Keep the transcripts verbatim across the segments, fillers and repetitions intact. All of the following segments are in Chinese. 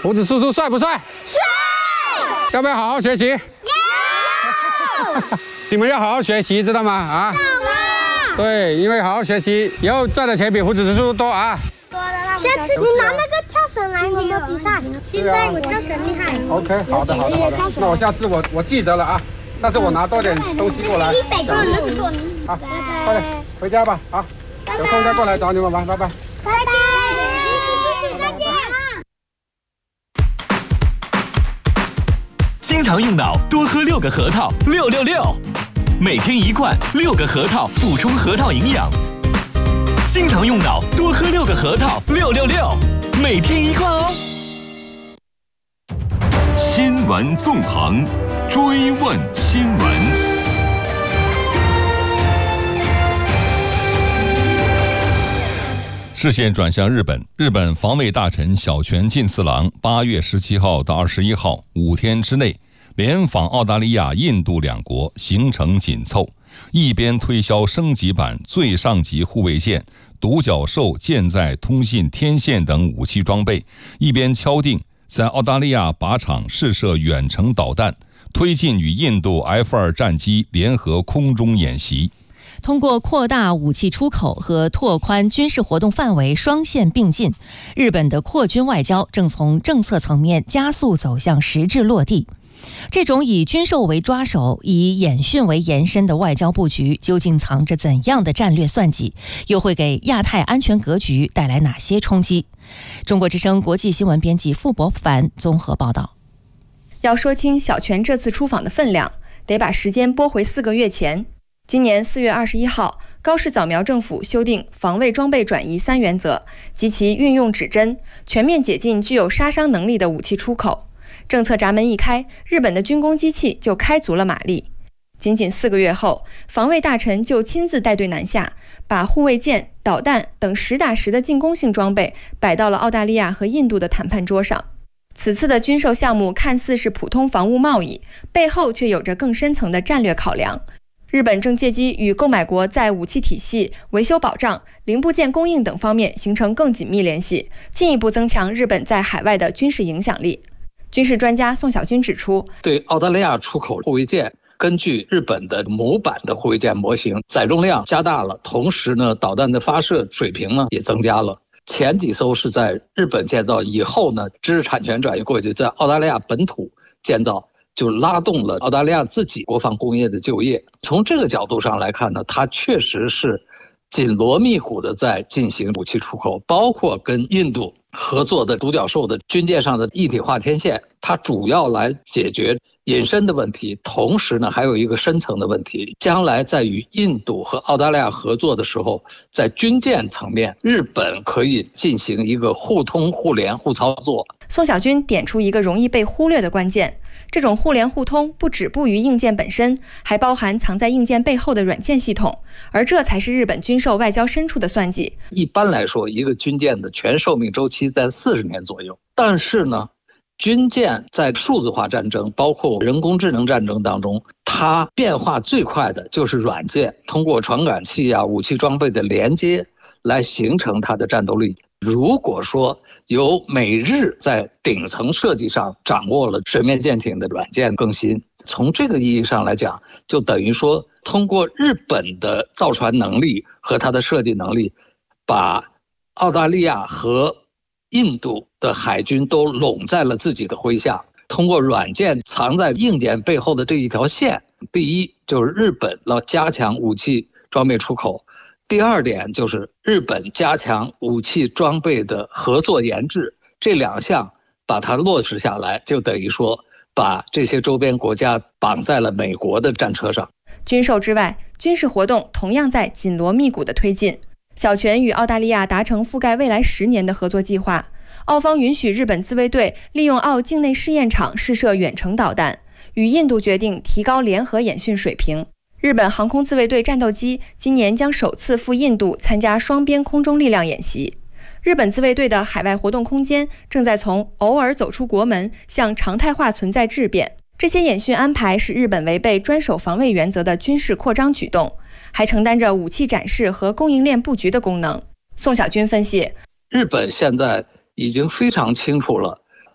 胡子叔叔帅不帅？ 帅！ 要不要好好学习？ 要！ 你们要好好学习，知道吗？啊？对，因为好好学习，以后赚的钱比胡子叔叔多啊。 下次你拿那个跳绳来我们比赛。现在我跳绳厉害。 OK， 好的好的好的。那我下次我我记着了啊，但是我拿多点东西过来。 一百个人做。 好，快点回家吧。好，有空再过来找你们玩，拜拜。 拜拜。再见。 经常用脑，多喝六个核桃，六六六，每天一罐，六个核桃，补充核桃营养。经常用脑，多喝六个核桃，六六六，每天一罐哦。 新闻纵横，追问新闻。视线转向日本，日本防卫大臣小泉进次郎八月十七号到二十一号五天之内连访澳大利亚、印度两国，行程紧凑。一边推销升级版最上级护卫舰、独角兽舰载通信天线等武器装备，一边敲定在澳大利亚靶场试射远程导弹，推进与印度 F 二 战机联合空中演习。 通过扩大武器出口和拓宽军事活动范围双线并进，日本的扩军外交正从政策层面加速走向实质落地。这种以军售为抓手、以演训为延伸的外交布局，究竟藏着怎样的战略算计？又会给亚太安全格局带来哪些冲击？中国之声国际新闻编辑傅博凡综合报道。 要说清小泉这次出访的分量，得把时间拨回四个月前。今年四月二十一号，高市早苗政府修订防卫装备转移三原则及其运用指针，全面解禁具有杀伤能力的武器出口。政策闸门一开，日本的军工机器就开足了马力。仅仅四个月后，防卫大臣就亲自带队南下，把护卫舰、导弹等实打实的进攻性装备摆到了澳大利亚和印度的谈判桌上。此次的军售项目看似是普通防务贸易，背后却有着更深层的战略考量。日本正借机与购买国在武器体系、维修保障、零部件供应等方面形成更紧密联系，进一步增强日本在海外的军事影响力。军事专家宋小军指出， 对澳大利亚出口护卫舰，根据日本的模板的护卫舰模型，载重量加大了，同时呢，导弹的发射水平呢也增加了。前几艘是在日本建造，以后呢，知识产权转移过去，在澳大利亚本土建造，就拉动了澳大利亚自己国防工业的就业。从这个角度上来看呢，它确实是紧锣密鼓的在进行武器出口，包括跟印度合作的独角兽的军舰上的一体化天线，它主要来解决隐身的问题，同时呢还有一个深层的问题，将来在与印度和澳大利亚合作的时候，在军舰层面，日本可以进行一个互通互联互操作。 宋小军点出一个容易被忽略的关键，这种互联互通不止步于硬件本身，还包含藏在硬件背后的软件系统，而这才是日本军售外交深处的算计。 一般来说，一个军舰的全寿命周期在四十年左右，但是呢，军舰在数字化战争，包括人工智能战争当中，它变化最快的就是软件，通过传感器啊、武器装备的连接来形成它的战斗力。如果说由美日在顶层设计上掌握了水面舰艇的软件更新，从这个意义上来讲，就等于说通过日本的造船能力和它的设计能力，把澳大利亚和印度的海军都拢在了自己的麾下。通过软件藏在硬件背后的这一条线，第一就是日本要加强武器装备出口，第二点就是日本加强武器装备的合作研制，这两项把它落实下来，就等于说把这些周边国家绑在了美国的战车上。 军售之外，军事活动同样在紧锣密鼓的推进。小泉与澳大利亚达成覆盖未来十年的合作计划，澳方允许日本自卫队利用澳境内试验场试射远程导弹，与印度决定提高联合演训水平。日本航空自卫队战斗机今年将首次赴印度参加双边空中力量演习。日本自卫队的海外活动空间正在从偶尔走出国门向常态化存在质变。这些演训安排是日本违背专守防卫原则的军事扩张举动，还承担着武器展示和供应链布局的功能。宋小军分析， 日本现在已经非常清楚了，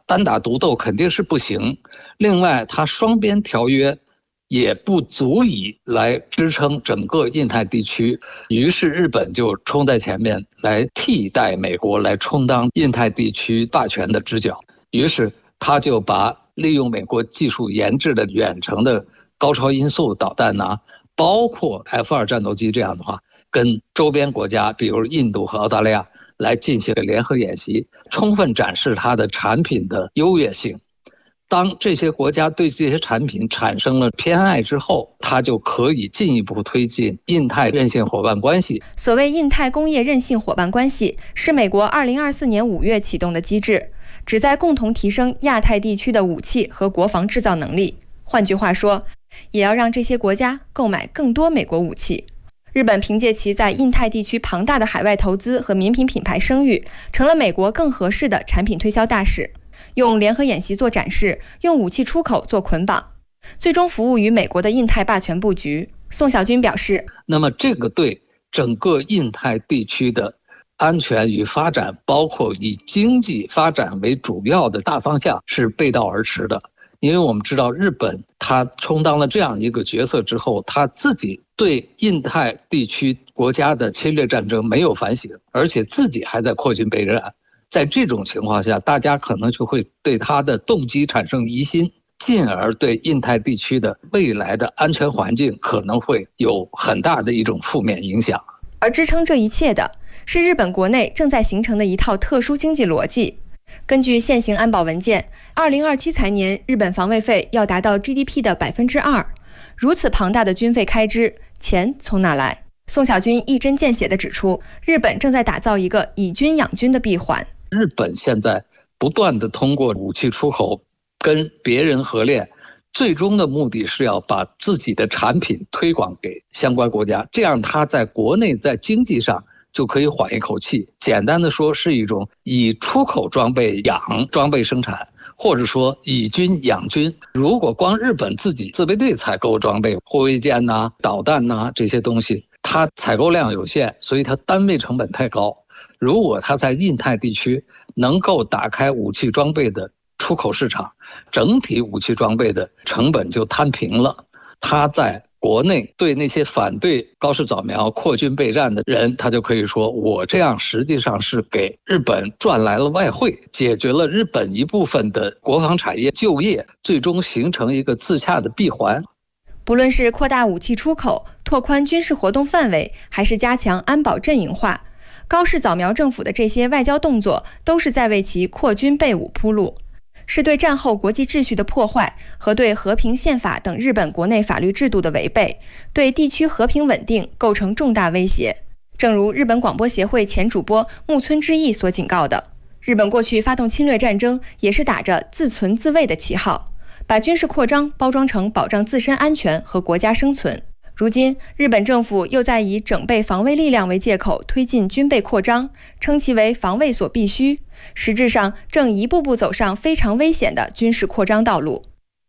单打独斗肯定是不行。另外，它双边条约也不足以来支撑整个印太地区，于是日本就冲在前面来替代美国，来充当印太地区霸权的支脚。于是他就把利用美国技术研制的远程的高超音速导弹呐、啊，包括 F 二 战斗机这样的话，跟周边国家，比如印度和澳大利亚来进行联合演习，充分展示它的产品的优越性。当这些国家对这些产品产生了偏爱之后，它就可以进一步推进印太韧性伙伴关系。 所谓印太工业韧性伙伴关系，是美国二零二四年五月启动的机制，旨在共同提升亚太地区的武器和国防制造能力。换句话说，也要让这些国家购买更多美国武器。日本凭借其在印太地区庞大的海外投资和民品品牌声誉，成了美国更合适的产品推销大使。用联合演习做展示，用武器出口做捆绑，最终服务于美国的印太霸权布局。宋小军表示， 那么这个对整个印太地区的安全与发展，包括以经济发展为主要的大方向是背道而驰的。因为我们知道日本它充当了这样一个角色之后，它自己对印太地区国家的侵略战争没有反省，而且自己还在扩军备战。在这种情况下，大家可能就会对他的动机产生疑心，进而对印太地区的未来的安全环境可能会有很大的一种负面影响。 而支撑这一切的是日本国内正在形成的一套特殊经济逻辑。根据现行安保文件，二零二七财年日本防卫费要达到 G D P 的百分之二。如此庞大的军费开支，钱从哪来？宋小军一针见血地指出，日本正在打造一个以军养军的闭环。 日本现在不断地通过武器出口跟别人合练，最终的目的是要把自己的产品推广给相关国家，这样它在国内在经济上就可以缓一口气。简单的说，是一种以出口装备养装备生产，或者说以军养军。如果光日本自己自卫队采购装备，护卫舰呐、导弹呐这些东西，它采购量有限，所以它单位成本太高。如果它在印太地区能够打开武器装备的出口市场，整体武器装备的成本就摊平了。它在国内对那些反对高市早苗扩军备战的人，他就可以说，我这样实际上是给日本赚来了外汇，解决了日本一部分的国防产业就业，最终形成一个自洽的闭环。 不论是扩大武器出口、拓宽军事活动范围，还是加强安保阵营化，高市早苗政府的这些外交动作都是在为其扩军备武铺路，是对战后国际秩序的破坏和对和平宪法等日本国内法律制度的违背，对地区和平稳定构成重大威胁。正如日本广播协会前主播木村之义所警告的，日本过去发动侵略战争也是打着自存自卫的旗号，把军事扩张包装成保障自身安全和国家生存。如今，日本政府又在以整备防卫力量为借口推进军备扩张，称其为防卫所必须，实质上正一步步走上非常危险的军事扩张道路。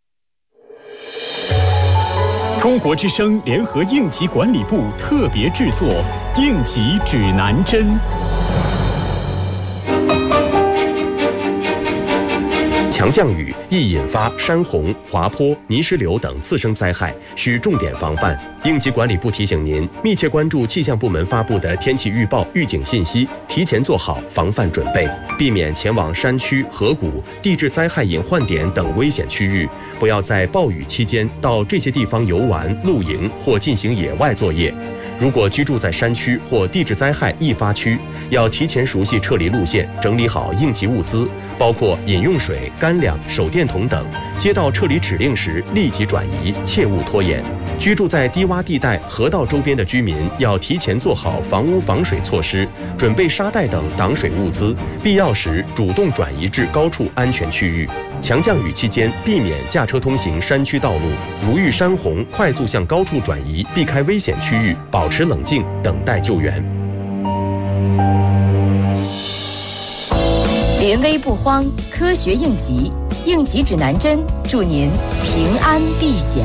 中国之声联合应急管理部特别制作《应急指南针》。 强降雨易引发山洪、滑坡、泥石流等次生灾害，需重点防范。应急管理部提醒您，密切关注气象部门发布的天气预报、预警信息，提前做好防范准备，避免前往山区、河谷、地质灾害隐患点等危险区域。不要在暴雨期间到这些地方游玩、露营或进行野外作业。如果居住在山区或地质灾害易发区，要提前熟悉撤离路线，整理好应急物资，包括饮用水、干粮、手电筒等。接到撤离指令时，立即转移，切勿拖延。居住在低洼地带、河道周边的居民要提前做好房屋防水措施，准备沙袋等挡水物资，必要时主动转移至高处安全区域。强降雨期间，避免驾车通行山区道路，如遇山洪，快速向高处转移，避开危险区域，保持冷静，等待救援。 临危不慌，科学应急，应急指南针，祝您平安避险。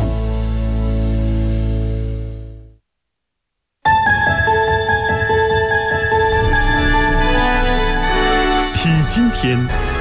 听今天，